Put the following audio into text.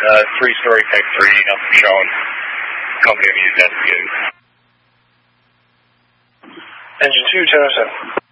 Three-story Type 3, nothing shown. Company I'm investigating. Engine 2, 1007.